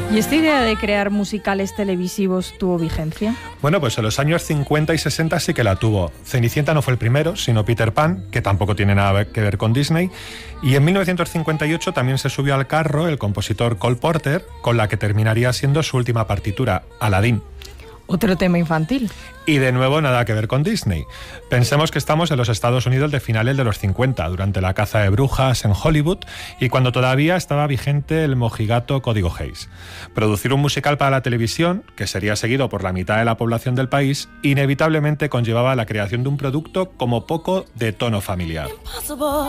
¿Y esta idea de crear musicales televisivos tuvo vigencia? Bueno, pues en los años 50 y 60 sí que la tuvo. Cenicienta no fue el primero, sino Peter Pan, que tampoco tiene nada que ver con Disney. Y en 1958 también se subió al carro el compositor Cole Porter, con la que terminaría siendo su última partitura, Aladdin. Otro tema infantil. Y de nuevo nada que ver con Disney. Pensemos que estamos en los Estados Unidos de finales de los 50, durante la caza de brujas en Hollywood y cuando todavía estaba vigente el mojigato Código Hays. Producir un musical para la televisión, que sería seguido por la mitad de la población del país, inevitablemente conllevaba la creación de un producto como poco de tono familiar.